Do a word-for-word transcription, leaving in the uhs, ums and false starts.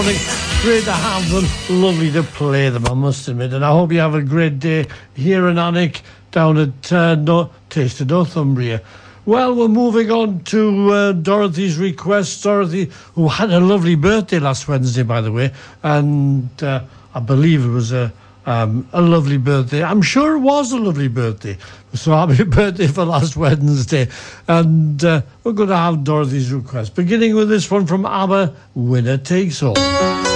Great to have them, lovely to play them, I must admit, and I hope you have a great day here in Alnwick down at uh, no- Taste of Northumbria. Well, we're moving on to uh, Dorothy's request. Dorothy, who had a lovely birthday last Wednesday, by the way, and uh, I believe it was a um, a lovely birthday. I'm sure it was a lovely birthday. So happy birthday for last Wednesday. And uh, we're going to have Dorothy's request, beginning with this one from ABBA, Winner Takes All.